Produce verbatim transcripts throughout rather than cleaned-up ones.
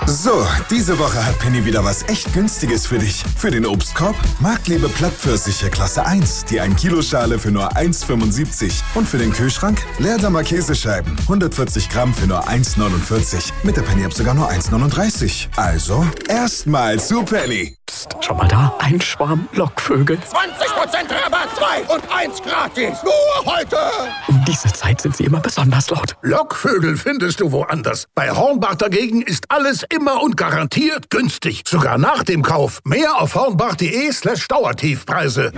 So, diese Woche hat Penny wieder was echt Günstiges für dich. Für den Obstkorb Marktlebe Plattpfirsiche Klasse eins, die ein Kilo Schale für nur eins Komma fünfundsiebzig. Und für den Kühlschrank Leerdammer Käsescheiben, hundertvierzig Gramm für nur eins Komma neunundvierzig. Mit der Penny-App sogar nur eins Komma neununddreißig. Also, erstmal zu Penny. Psst, schau mal da, ein Schwarm Lockvögel. zwanzig Prozent Rabatt, zwei und eins gratis. Nur heute. Um diese Zeit sind sie immer besonders laut. Lockvögel findest du woanders. Bei Hornbach dagegen ist alles immer und garantiert günstig. Sogar nach dem Kauf. Mehr auf hornbach.de slash Dauertiefpreise.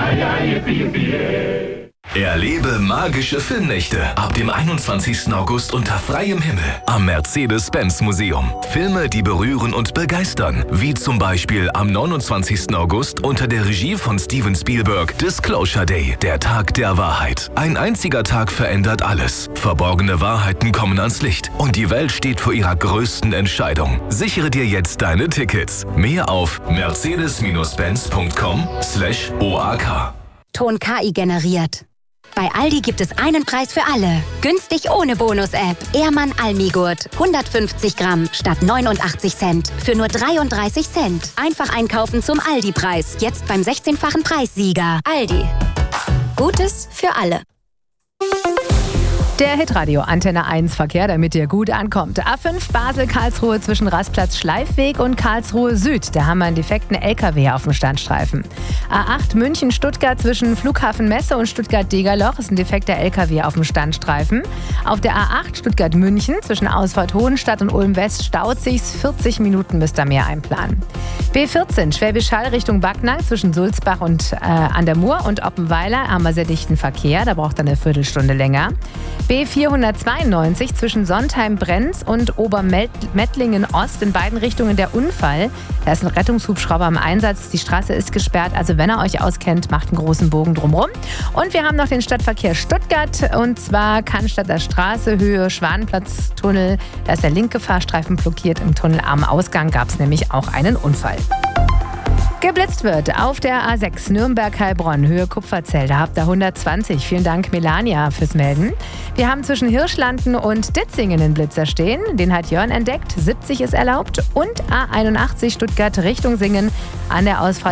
Erlebe magische Filmnächte ab dem einundzwanzigsten August unter freiem Himmel am Mercedes-Benz-Museum. Filme, die berühren und begeistern, wie zum Beispiel am neunundzwanzigsten August unter der Regie von Steven Spielberg Disclosure Day, der Tag der Wahrheit. Ein einziger Tag verändert alles. Verborgene Wahrheiten kommen ans Licht und die Welt steht vor ihrer größten Entscheidung. Sichere dir jetzt deine Tickets. Mehr auf mercedes-benz.com slash OAK. Ton K I generiert. Bei Aldi gibt es einen Preis für alle. Günstig ohne Bonus-App. Ehrmann Almigurt. hundertfünfzig Gramm statt neunundachtzig Cent. Für nur dreiunddreißig Cent. Einfach einkaufen zum Aldi-Preis. Jetzt beim sechzehnfachen Preissieger. Aldi. Gutes für alle. Der Hitradio Antenne eins Verkehr, damit ihr gut ankommt. A fünf Basel-Karlsruhe zwischen Rastplatz Schleifweg und Karlsruhe Süd. Da haben wir einen defekten L K W auf dem Standstreifen. A acht München-Stuttgart zwischen Flughafen Messe und Stuttgart-Degerloch ist ein defekter L K W auf dem Standstreifen. Auf der A acht Stuttgart-München zwischen Ausfahrt Hohenstadt und Ulm-West staut sich's. vierzig Minuten müsst ihr mehr einplanen. B vierzehn Schwäbisch Hall Richtung Backnang zwischen Sulzbach und äh, an der Mur und Oppenweiler haben wir sehr dichten Verkehr. Da braucht er eine Viertelstunde länger. B vierhundertzweiundneunzig zwischen Sontheim-Brenz und Obermettlingen-Ost in beiden Richtungen der Unfall. Da ist ein Rettungshubschrauber im Einsatz. Die Straße ist gesperrt. Also wenn ihr euch auskennt, macht einen großen Bogen drumherum. Und wir haben noch den Stadtverkehr Stuttgart. Und zwar Cannstatter Straße, Höhe Schwanenplatz-Tunnel. Da ist der linke Fahrstreifen blockiert. Im Tunnel am Ausgang gab es nämlich auch einen Unfall. Geblitzt wird auf der A sechs Nürnberg-Heilbronn, Höhe Kupferzell. Da habt ihr hundertzwanzig. Vielen Dank, Melania, fürs Melden. Wir haben zwischen Hirschlanden und Ditzingen einen Blitzer stehen. Den hat Jörn entdeckt. siebzig ist erlaubt. Und A einundachtzig Stuttgart Richtung Singen an der Ausfahrt